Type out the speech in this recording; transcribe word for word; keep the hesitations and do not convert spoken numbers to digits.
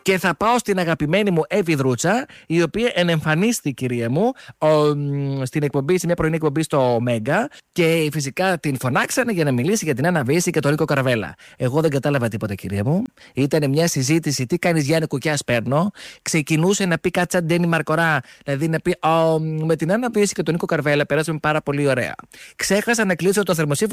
Και θα πάω στην αγαπημένη μου Εύη Δρούτσα, η οποία ενεμφανίστηκε, κυρία μου, ο, στην εκπομπή, σε μια πρωινή εκπομπή στο Μέγκα. Και φυσικά την φωνάξανε για να μιλήσει για την Άννα Βύση και τον Νίκο Καραβέλα. Εγώ δεν κατάλαβα τίποτα, κυρία μου. Ήταν μια συζήτηση, τι κάνει Γιάννη Κουκιά, παίρνω. Ξεκινούσε να πει κάτσα Ντένι Μαρκορά, δηλαδή να πει με την Άννα Βύση και τον Νίκο Καραβέλα περάσαμε πάρα πολύ ωραία. Ξέχασα να κλείσω το θερμοσύφωνο.